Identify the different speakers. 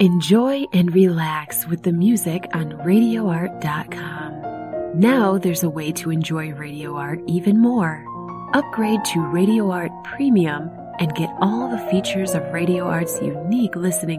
Speaker 1: Enjoy and relax with the music on RadioArt.com. Now there's a way to enjoy Radio Art even more. Upgrade to Radio Art Premium and get all the features of Radio Art's unique listening